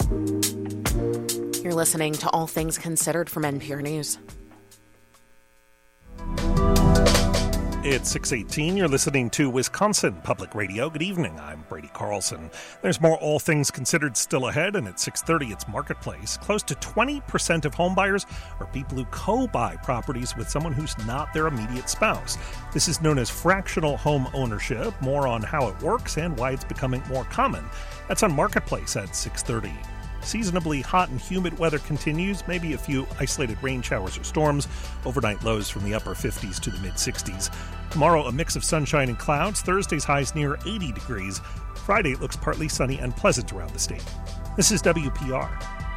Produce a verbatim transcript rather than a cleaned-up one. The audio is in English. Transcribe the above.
You're listening to All Things Considered from N P R News. It's six eighteen. You're listening to Wisconsin Public Radio. Good evening. I'm Brady Carlson. There's more All Things Considered still ahead, and at six thirty, it's Marketplace. Close to twenty percent of homebuyers are people who co-buy properties with someone who's not their immediate spouse. This is known as fractional home ownership. More on how it works and why it's becoming more common. That's on Marketplace at six thirty. Seasonably hot and humid weather continues, maybe a few isolated rain showers or storms. Overnight lows from the upper fifties to the mid-sixties. Tomorrow, a mix of sunshine and clouds. Thursday's highs near eighty degrees. Friday, it looks partly sunny and pleasant around the state. This is W P R.